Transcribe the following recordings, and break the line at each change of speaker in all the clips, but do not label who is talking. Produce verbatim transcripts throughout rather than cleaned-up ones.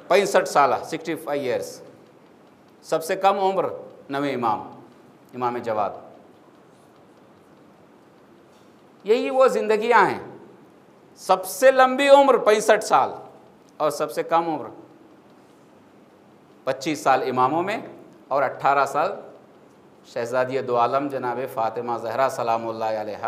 पैंसठ साल, sixty five years. सबसे कम उम्र नवे इमाम, इमाम जवाद। यही वो जिंदगियां हैं। सबसे लंबी उम्र पैंसठ साल और सबसे कम उम्र पच्चीस साल इमामों में और अट्ठारह साल शहजादी दो आलम जनाब फ़ातिमा ज़हरा सलामुल्लाह अलैहा।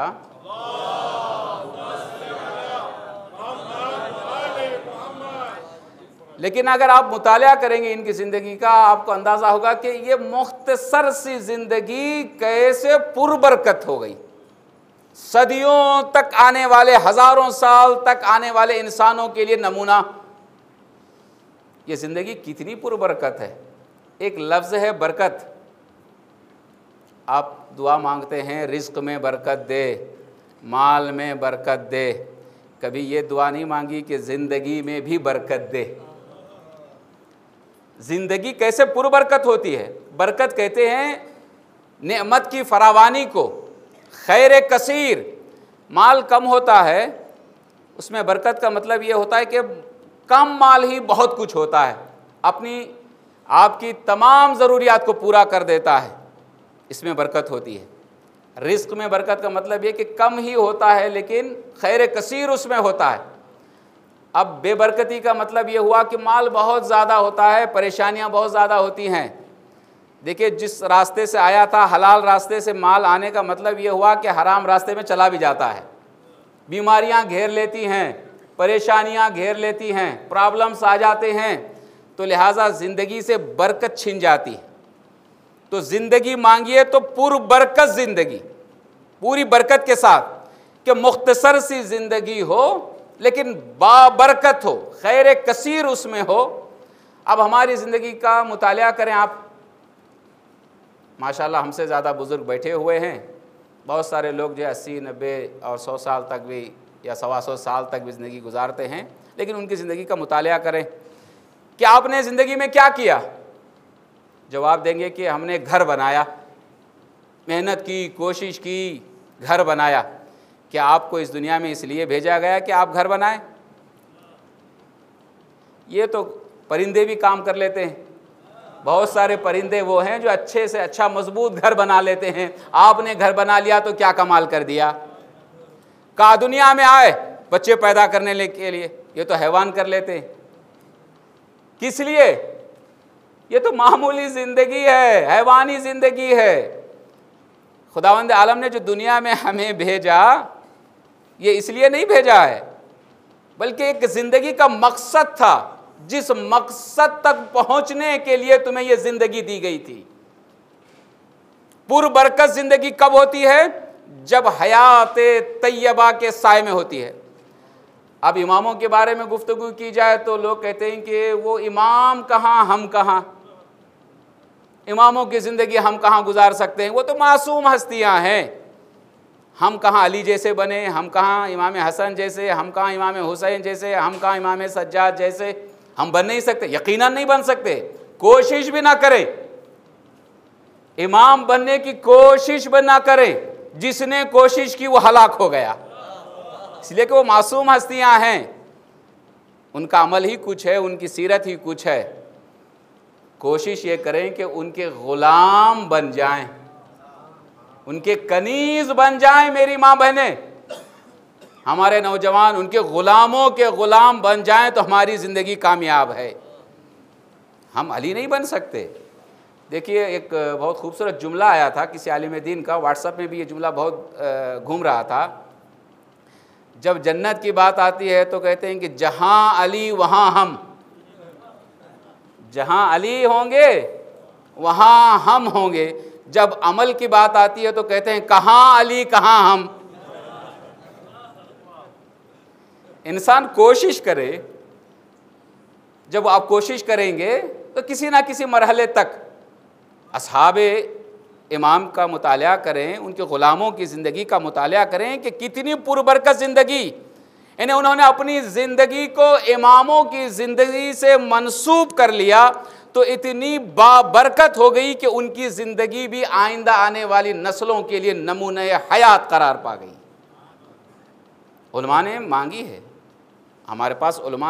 लेकिन अगर आप मुतालिया करेंगे इनकी ज़िंदगी का, आपको अंदाज़ा होगा कि ये मुख्तसर सी ज़िंदगी कैसे पुरबरकत हो गई। सदियों तक आने वाले, हज़ारों साल तक आने वाले इंसानों के लिए नमूना ये ज़िंदगी कितनी पुरबरकत है। एक लफ्ज़ है बरकत। आप दुआ मांगते हैं रिज़्क़ में बरकत दे, माल में बरकत दे, कभी ये दुआ नहीं मांगी कि ज़िंदगी में भी बरकत दे। ज़िंदगी कैसे पुरबरकत होती है? बरकत कहते हैं नेमत की फरावानी को, खैर कसीर। माल कम होता है, उसमें बरकत का मतलब ये होता है कि कम माल ही बहुत कुछ होता है, अपनी आपकी तमाम ज़रूरियात को पूरा कर देता है, इसमें बरकत होती है। रिज़्क़ में बरकत का मतलब ये कि कम ही होता है लेकिन खैर कसीर उसमें होता है। अब बेबरकती का मतलब ये हुआ कि माल बहुत ज़्यादा होता है, परेशानियां बहुत ज़्यादा होती हैं। देखिए, जिस रास्ते से आया था, हलाल रास्ते से माल आने का मतलब ये हुआ कि हराम रास्ते में चला भी जाता है। बीमारियां घेर लेती हैं, परेशानियां घेर लेती हैं, प्रॉब्लम्स आ जाते हैं, तो लिहाजा ज़िंदगी से बरकत छिन जाती है। तो ज़िंदगी मांगिए तो पुरबरकत ज़िंदगी, पूरी बरकत के साथ, कि मुख्तसर सी ज़िंदगी हो लेकिन बाबरकत हो, खैर कसीर उसमें हो। अब हमारी ज़िंदगी का मुतालिया करें आप। माशाल्लाह हमसे ज़्यादा बुज़ुर्ग बैठे हुए हैं, बहुत सारे लोग जो अस्सी नब्बे और सौ साल तक भी या सवा सौ साल तक भी ज़िंदगी गुजारते हैं, लेकिन उनकी ज़िंदगी का मुतालिया करें कि आपने ज़िंदगी में क्या किया। जवाब देंगे कि हमने घर बनाया, मेहनत की, कोशिश की, घर बनाया। क्या आपको इस दुनिया में इसलिए भेजा गया कि आप घर बनाएं? ये तो परिंदे भी काम कर लेते हैं। बहुत सारे परिंदे वो हैं जो अच्छे से अच्छा मजबूत घर बना लेते हैं। आपने घर बना लिया तो क्या कमाल कर दिया। का दुनिया में आए बच्चे पैदा करने के लिए, ये तो हैवान कर लेते हैं। किस लिए? ये तो मामूली ज़िंदगी है, हैवानी ज़िंदगी है। खुदावंद आलम ने जो दुनिया में हमें भेजा, ये इसलिए नहीं भेजा है, बल्कि एक ज़िंदगी का मकसद था, जिस मकसद तक पहुंचने के लिए तुम्हें यह ज़िंदगी दी गई थी। पुरबरकत ज़िंदगी कब होती है? जब हयात तैयबा के साए में होती है। अब इमामों के बारे में गुफ्तगू की जाए तो लोग कहते हैं कि वो इमाम कहाँ, हम कहाँ, इमामों की ज़िंदगी हम कहाँ गुजार सकते हैं, वो तो मासूम हस्तियाँ हैं। हम कहाँ अली जैसे बने, हम कहाँ इमाम हसन जैसे, हम कहाँ इमाम हुसैन जैसे, हम कहाँ इमाम सज्जाद जैसे। हम बन नहीं सकते, यकीनन नहीं बन सकते, कोशिश भी ना करें। इमाम बनने की कोशिश भी ना करें, जिसने कोशिश की वो हलाक हो गया, इसलिए कि वो मासूम हस्तियां हैं, उनका अमल ही कुछ है, उनकी सीरत ही कुछ है। कोशिश ये करें कि उनके ग़ुलाम बन जाएं, उनके कनीज़ बन जाएं। मेरी माँ बहनें, हमारे नौजवान उनके ग़ुलामों के ग़ुलाम बन जाएं तो हमारी ज़िंदगी कामयाब है। हम अली नहीं बन सकते। देखिए, एक बहुत खूबसूरत जुमला आया था किसी आलिम दीन का, व्हाट्सएप में भी ये जुमला बहुत घूम रहा था। जब जन्नत की बात आती है तो कहते हैं कि जहाँ अली वहाँ हम, जहाँ अली होंगे वहाँ हम होंगे। जब अमल की बात आती है तो कहते हैं कहाँ अली कहाँ हम। इंसान कोशिश करे, जब आप कोशिश करेंगे तो किसी ना किसी मरहले तक असहाबे इमाम का मुतालिया करें, उनके ग़ुलामों की ज़िंदगी का मुतालिया करें कि कितनी पुरबरकत ज़िंदगी। इन्हें उन्होंने अपनी ज़िंदगी को इमामों की ज़िंदगी से मंसूब कर लिया तो इतनी बाबरकत हो गई कि उनकी ज़िंदगी भी आइंदा आने वाली नस्लों के लिए नमूने हयात करार पा गई। उलमा ने मांगी है, हमारे पास उलमा